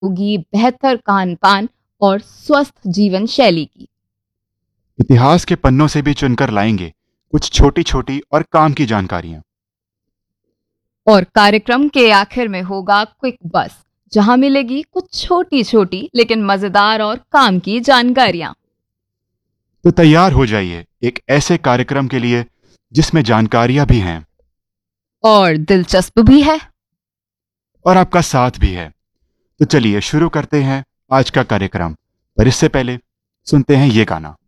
होगी बेहतर खान पान और स्वस्थ जीवन शैली की। इतिहास के पन्नों से भी चुनकर लाएंगे कुछ छोटी छोटी और काम की जानकारियां। और कार्यक्रम के आखिर में होगा क्विक बस, जहां मिलेगी कुछ छोटी छोटी लेकिन मजेदार और काम की जानकारियां। तो तैयार हो जाइए एक ऐसे कार्यक्रम के लिए जिसमें जानकारियां भी हैं और दिलचस्प भी है। और आपका साथ भी है। तो चलिए शुरू करते हैं आज का कार्यक्रम, पर इससे पहले सुनते हैं ये गाना।